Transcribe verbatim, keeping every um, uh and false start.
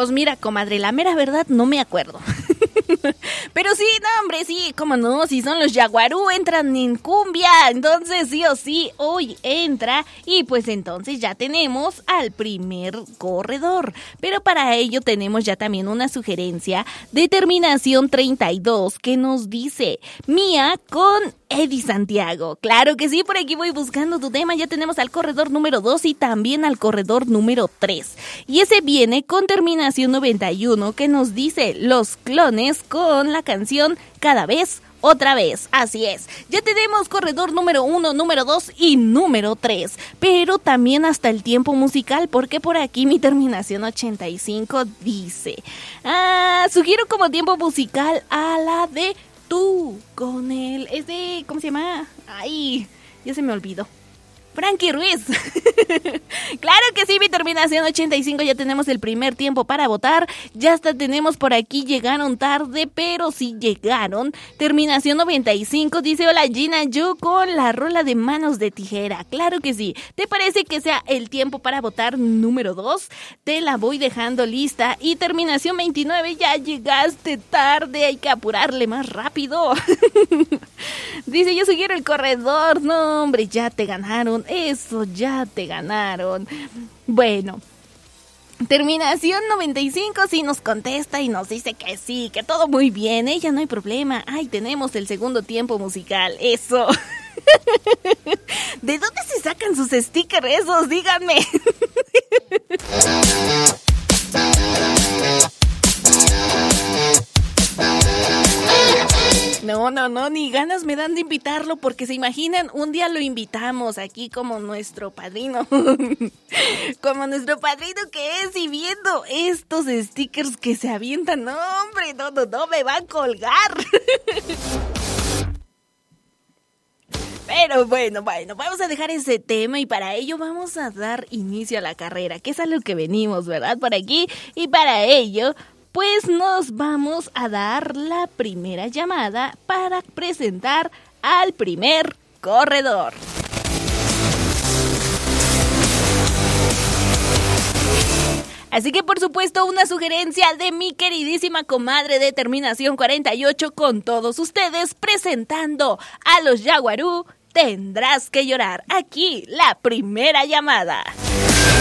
Pues mira, comadre, la mera verdad no me acuerdo. Pero sí, no, hombre, sí, cómo no, si son los Yaguarú, entran en cumbia, entonces sí o sí, hoy entra, y pues entonces ya tenemos al primer corredor. Pero para ello tenemos ya también una sugerencia de terminación treinta y dos que nos dice, Mía con Eddie Santiago. Claro que sí, por aquí voy buscando tu tema, ya tenemos al corredor número dos y también al corredor número tres. Y ese viene con terminación noventa y uno que nos dice Los Clones con la canción Cada Vez Otra Vez. Así es, ya tenemos corredor número uno, número dos y número tres, pero también hasta el tiempo musical, porque por aquí mi terminación ochenta y cinco dice, ah, sugiero como tiempo musical a la de Tú con él, es de, ¿cómo se llama? Ay, ya se me olvidó. Frankie Ruiz. Claro que sí, mi terminación ochenta y cinco, ya tenemos el primer tiempo para votar. Ya hasta tenemos por aquí, llegaron tarde, pero sí llegaron. Terminación noventa y cinco, dice, hola Gina, yo con la rola de Manos de Tijera. Claro que sí. ¿Te parece que sea el tiempo para votar número dos? Te la voy dejando lista. Y terminación veintinueve, ya llegaste tarde, hay que apurarle más rápido. Dice, yo sugiero el corredor. No, hombre, ya te ganaron. Eso, ya te ganaron. Bueno, terminación noventa y cinco sí nos contesta y nos dice que sí, que todo muy bien, ella no hay problema. Ay, tenemos el segundo tiempo musical, eso. ¿De dónde se sacan sus stickers esos? Díganme. No, no, no, ni ganas me dan de invitarlo, porque se imaginan, un día lo invitamos aquí como nuestro padrino, como nuestro padrino que es, y viendo estos stickers que se avientan, no, hombre, no, no, no, me va a colgar. Pero bueno, bueno, vamos a dejar ese tema y para ello vamos a dar inicio a la carrera, que es a lo que venimos, ¿verdad? Por aquí, y para ello, pues nos vamos a dar la primera llamada para presentar al primer corredor. Así que por supuesto una sugerencia de mi queridísima comadre de terminación cuarenta y ocho con todos ustedes presentando a los Yaguarú, Tendrás que Llorar. Aquí la primera llamada.